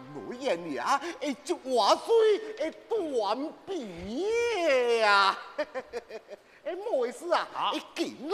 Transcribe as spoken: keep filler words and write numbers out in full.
女人呀，哎，就话水哎短臂呀，哎，莫意思啊，哎，紧